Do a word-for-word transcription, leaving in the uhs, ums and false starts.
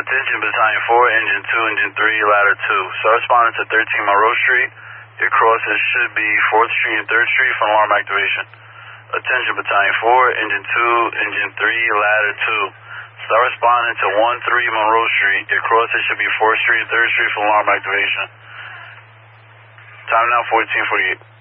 Attention Battalion four, Engine two, Engine three, Ladder two. Start responding to thirteen Monroe Street. Your crosses should be fourth Street and third Street for alarm activation. Attention Battalion four, Engine two, Engine three, Ladder two. Start responding to one three Monroe Street. Your crosses should be fourth Street and third Street for alarm activation. Time now fourteen forty-eight.